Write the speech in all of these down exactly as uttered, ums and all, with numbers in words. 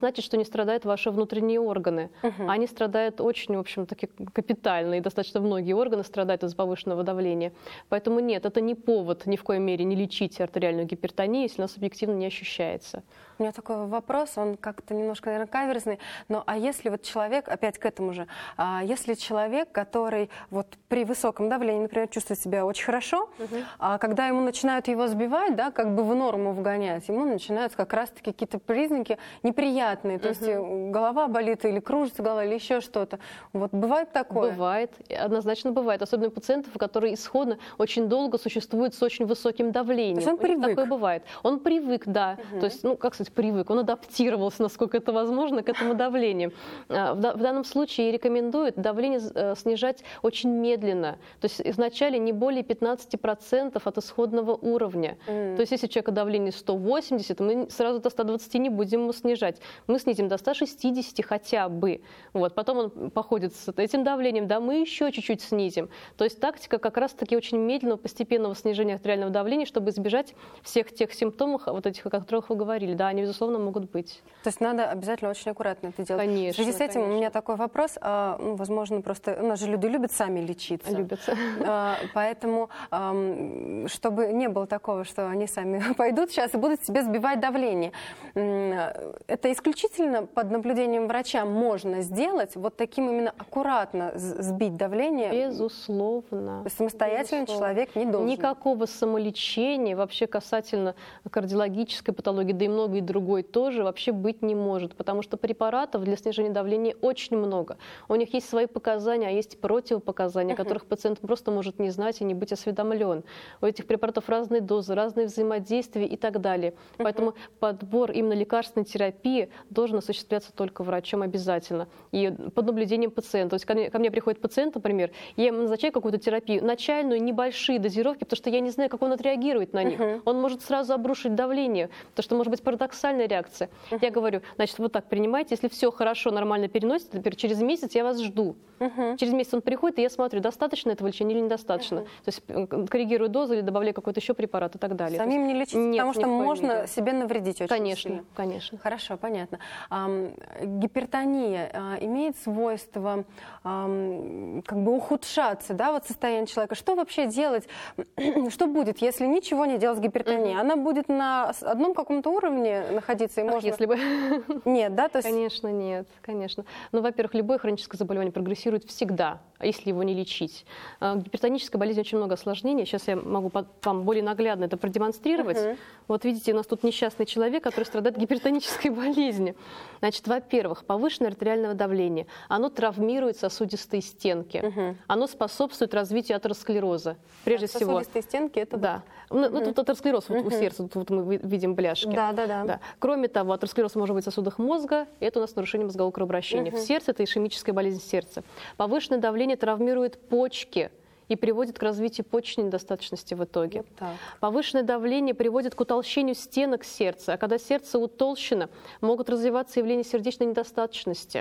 значит, что не страдают ваши внутренние органы. Угу. Они страдают очень, в общем, таки капитально, и достаточно многие органы страдают из повышенного давления. Поэтому нет, это не повод ни в коей мере не лечить артериальную гипертонию, если она субъективно не ощущается. У меня такой вопрос, он как-то немножко, наверное, каверзный, но а если вот человек, опять к этому же, а если человек, который вот при высоком давлении, например, чувствует себя очень хорошо, угу. а когда ему начинают его сбивать, да, как бы в норму вгонять, ему начинаются как раз-таки какие-то признаки неприятные, то угу. есть голова болит или кружится голова, или еще что-то. Вот бывает такое? Бывает, однозначно бывает, особенно у пациентов, которые исходно очень долго существуют с очень высоким давлением. То есть он привык? Такое бывает. Он привык, да, угу. то есть, ну, как сказать, привык, он адаптировался, насколько это возможно, к этому давлению. В данном случае рекомендуют давление снижать очень медленно, то есть вначале не более пятнадцати процентов от исходного уровня. Mm. То есть если у человека давление сто восемьдесят, мы сразу до ста двадцати не будем ему снижать. Мы снизим до ста шестидесяти хотя бы. Вот. Потом он походит с этим давлением, да, мы еще чуть-чуть снизим. То есть тактика как раз-таки очень медленного, постепенного снижения артериального давления, чтобы избежать всех тех симптомов, вот этих, о которых вы говорили. Да, они, безусловно, могут быть. То есть надо обязательно очень аккуратно это делать. Конечно. В связи с этим конечно. у меня такой вопрос, а, ну, возможно, просто у нас же люди любят сами лечиться. Любят. А, поэтому, а, чтобы не было такого, что они сами пойдут сейчас и будут себе сбивать давление. Это исключительно под наблюдением врача можно сделать, вот таким именно аккуратно сбить давление? Безусловно. Самостоятельно Безусловно. Человек не должен. Никакого самолечения вообще касательно кардиологической патологии, да и многое другое тоже вообще быть не может, потому что препаратов для снижения давления очень много. У них есть свои показания, а есть противопоказания, о которых пациент просто может не знать и не быть осведомлен. У этих препаратов разные дозы, разные взаимодействия и так далее. Поэтому подбор именно лекарственной терапии должен осуществляться только врачом обязательно и под наблюдением пациента. То есть ко мне, ко мне приходит пациент, например, я ему назначаю какую-то терапию, начальную, небольшие дозировки, потому что я не знаю, как он отреагирует на них. Uh-huh. Он может сразу обрушить давление, потому что может быть парадоксальная реакция. Uh-huh. Я говорю, значит, вот так принимайте, если все хорошо, нормально переносите, например, через месяц я вас жду. Uh-huh. Через месяц он приходит, и я смотрю, достаточно этого лечения или недостаточно. Uh-huh. То есть коррегирую дозу или добавляю какой-то еще препарат и так далее. Самим не лечить, нет, потому что можно мере. себе навредить очень Конечно, сильно. конечно. Хорошо, понятно. А, гипертония а, имеет свойство а, как бы ухудшаться, да, вот состояние человека. Что вообще делать? Что будет, если ничего не делать с гипертонией? Uh-huh. Она будет на одном каком-то уровне находиться? И Ах, можно... если бы... Нет, да? То есть... Конечно, нет, конечно. Ну, во-первых, любое хроническое заболевание прогрессирует всегда, если его не лечить. В гипертонической болезни очень много осложнений. Сейчас я могу вам более наглядно это продемонстрировать. Uh-huh. Вот видите, у нас тут несчастный человек, который страдает гипертонической болезнью. Значит, во-первых, повышенное артериальное давление. Оно травмирует сосудистые стенки. Uh-huh. Оно способствует развитию атеросклероза. Прежде а, всего. Сосудистые стенки это да. Uh-huh. Ну, тут атеросклероз uh-huh. вот, у сердца, тут вот мы видим бляшки. Да, да, да, да. Кроме того, атеросклероз может быть в сосудах мозга. Это у нас нарушение мозгового кровообращения. Uh-huh. В сердце это ишемическая болезнь сердца. Повышенное давление травмирует почки и приводит к развитию почечной недостаточности в итоге. Вот повышенное давление приводит к утолщению стенок сердца, а когда сердце утолщено, могут развиваться явления сердечной недостаточности.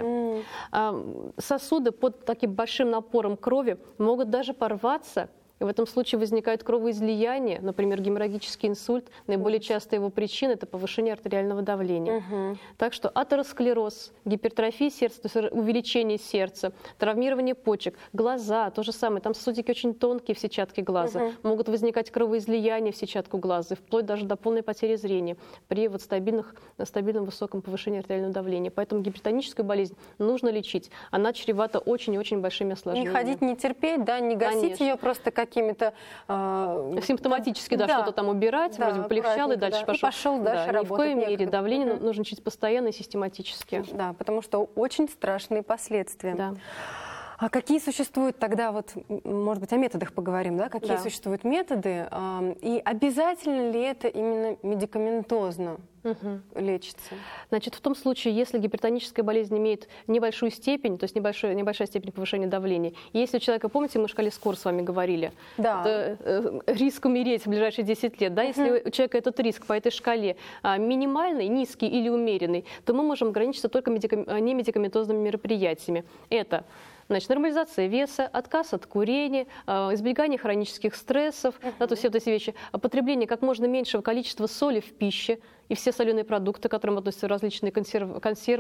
Mm. Сосуды под таким большим напором крови могут даже порваться. И в этом случае возникают кровоизлияния, например, геморрагический инсульт. Наиболее частая его причина – это повышение артериального давления. Угу. Так что атеросклероз, гипертрофия сердца, то есть увеличение сердца, травмирование почек, глаза – то же самое. Там сосудики очень тонкие в сетчатке глаза. Угу. Могут возникать кровоизлияния в сетчатку глаза, вплоть даже до полной потери зрения при вот стабильных, стабильном высоком повышении артериального давления. Поэтому гипертоническую болезнь нужно лечить. Она чревата очень и очень большими осложнениями. Не ходить, не терпеть, да, не гасить Конечно. ее просто как какими-то... Э, Симптоматически, да, да, что-то там убирать, да, вроде бы полегчало и дальше да. пошел. И пошел дальше да, работать. Ни в коей мере давление uh-huh. нужно лечить постоянно и систематически. Да, потому что очень страшные последствия. Да. А какие существуют тогда, вот, может быть, о методах поговорим, да? Какие да. существуют методы? Э, и обязательно ли это именно медикаментозно? Угу. Лечится. Значит, в том случае, если гипертоническая болезнь имеет небольшую степень, то есть небольшой, небольшая степень повышения давления, если у человека, помните, мы в шкале скор с вами говорили, да. это, э, риск умереть в ближайшие десять лет, да, угу. если у человека этот риск по этой шкале а, минимальный, низкий или умеренный, то мы можем ограничиться только медикам... немедикаментозными мероприятиями. Это Значит, нормализация веса, отказ от курения, избегание хронических стрессов, uh-huh. да, то есть все вот эти вещи, потребление как можно меньшего количества соли в пище и все соленые продукты, к которым относятся различные консерв, консервы,